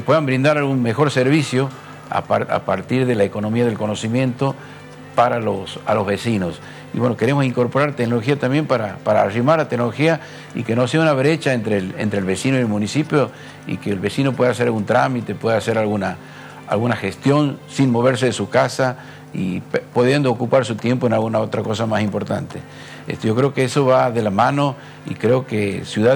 puedan brindar un mejor servicio a partir de la economía del conocimiento a los vecinos. Y bueno, queremos incorporar tecnología también para arrimar la tecnología y que no sea una brecha entre el vecino y el municipio, y que el vecino pueda hacer algún trámite, pueda hacer alguna gestión sin moverse de su casa y pudiendo ocupar su tiempo en alguna otra cosa más importante. Yo creo que eso va de la mano, y creo que Ciudad